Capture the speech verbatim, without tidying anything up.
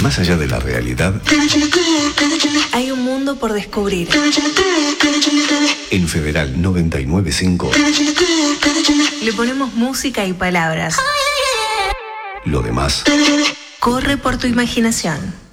más allá de la realidad, hay un mundo por descubrir. En Federal noventa y nueve punto cinco le ponemos música y palabras. Lo demás corre por tu imaginación.